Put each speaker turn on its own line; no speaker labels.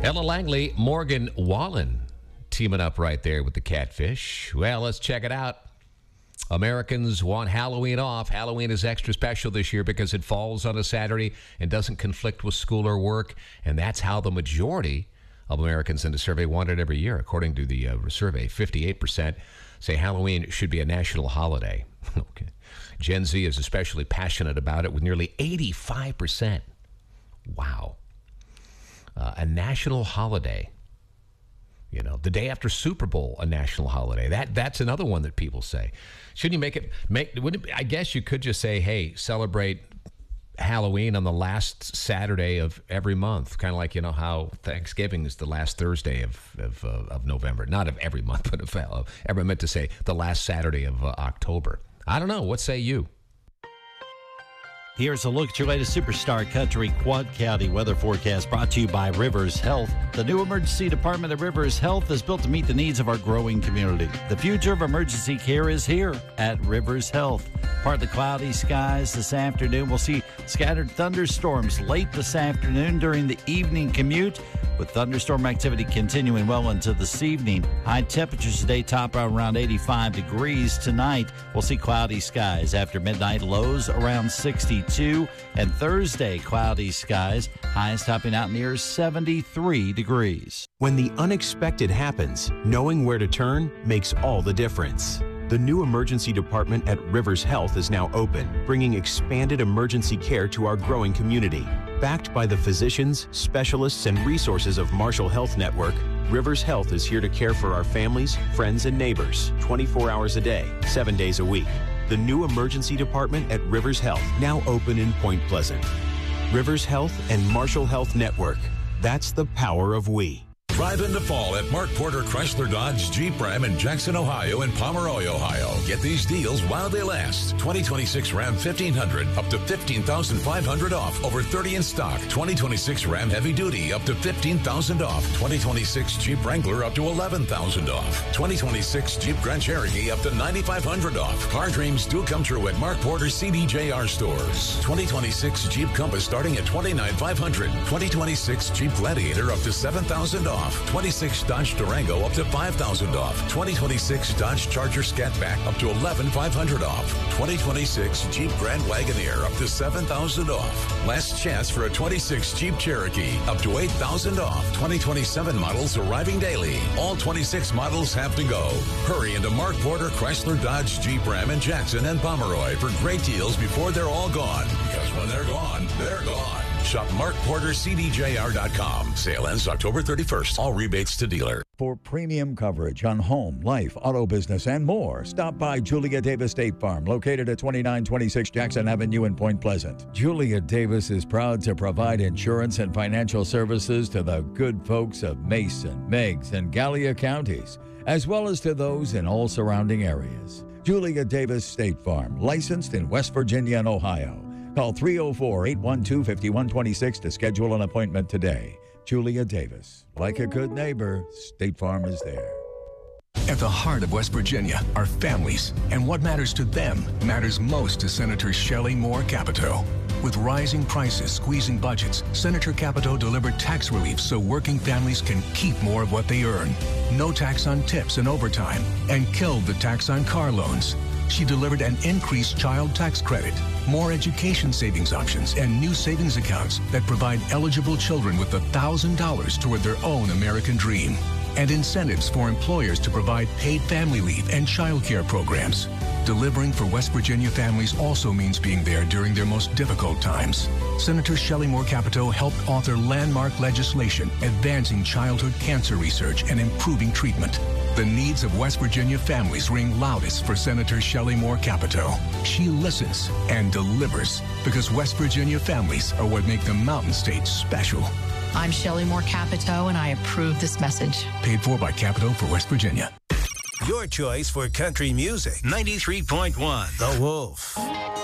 Ella Langley, Morgan Wallen teaming up right there with the Catfish. Well, let's check it out. Americans want Halloween off. Halloween is extra special this year because it falls on a Saturday and doesn't conflict with school or work. And that's how the majority of Americans in the survey want it every year. According to the survey, 58% say Halloween should be a national holiday. Okay. Gen Z is especially passionate about it with nearly 85%. Wow. A national holiday. You know, the day after Super Bowl, a national holiday. That's another one that people say. Shouldn't you I guess you could just say, hey, celebrate Halloween on the last Saturday of every month. Kind of like, you know, how Thanksgiving is the last Thursday of November. Not of every month, but I meant to say the last Saturday of October. I don't know. What say you?
Here's a look at your latest Superstar Country Quad County weather forecast brought to you by Rivers Health. The new emergency department at Rivers Health is built to meet the needs of our growing community. The future of emergency care is here at Rivers Health. Partly cloudy skies this afternoon. We'll see scattered thunderstorms late this afternoon during the evening commute, with thunderstorm activity continuing well into this evening. High temperatures today top out around 85 degrees. Tonight, we'll see cloudy skies after midnight, lows around 62. And Thursday, cloudy skies, highs topping out near 73 degrees.
When the unexpected happens, knowing where to turn makes all the difference. The new emergency department at Rivers Health is now open, bringing expanded emergency care to our growing community. Backed by the physicians, specialists, and resources of Marshall Health Network, Rivers Health is here to care for our families, friends, and neighbors 24 hours a day, 7 days a week. The new emergency department at Rivers Health, now open in Point Pleasant. Rivers Health and Marshall Health Network. That's the power of we.
Drive into fall at Mark Porter Chrysler Dodge Jeep Ram in Jackson, Ohio and Pomeroy, Ohio. Get these deals while they last. 2026 Ram 1500 up to $15,500 off. Over 30 in stock. 2026 Ram Heavy Duty up to $15,000 off. 2026 Jeep Wrangler up to $11,000 off. 2026 Jeep Grand Cherokee up to $9,500 off. Car dreams do come true at Mark Porter CDJR stores. 2026 Jeep Compass starting at $29,500. 2026 Jeep Gladiator up to $7,000 off. 26 Dodge Durango up to $5,000 off. 2026 Dodge Charger Scatback up to $11,500 off. 2026 Jeep Grand Wagoneer up to $7,000 off. Last chance for a 26 Jeep Cherokee up to $8,000 off. 2027 models arriving daily. All 26 models have to go. Hurry into Mark Porter Chrysler Dodge Jeep Ram in Jackson and Pomeroy for great deals before they're all gone. Because when they're gone, they're gone. Shop MarkPorterCDJR.com. Sale ends October 31st. All rebates to dealer.
For premium coverage on home, life, auto business, and more, stop by Julia Davis State Farm, located at 2926 Jackson Avenue in Point Pleasant. Julia Davis is proud to provide insurance and financial services to the good folks of Mason, Meigs, and Gallia counties, as well as to those in all surrounding areas. Julia Davis State Farm, licensed in West Virginia and Ohio. Call 304-812-5126 to schedule an appointment today. Julia Davis. Like a good neighbor, State Farm is there.
At the heart of West Virginia are families, and what matters to them matters most to Senator Shelley Moore Capito. With rising prices squeezing budgets, Senator Capito delivered tax relief so working families can keep more of what they earn. No tax on tips and overtime, and killed the tax on car loans. She delivered an increased child tax credit, more education savings options, and new savings accounts that provide eligible children with $1,000 toward their own American dream, and incentives for employers to provide paid family leave and child care programs. Delivering for West Virginia families also means being there during their most difficult times. Senator Shelley Moore Capito helped author landmark legislation advancing childhood cancer research and improving treatment. The needs of West Virginia families ring loudest for Senator Shelley Moore Capito. She listens and delivers because West Virginia families are what make the Mountain State special.
I'm Shelley Moore Capito, and I approve this message.
Paid for by Capito for West Virginia.
Your choice for country music. 93.1 The Wolf.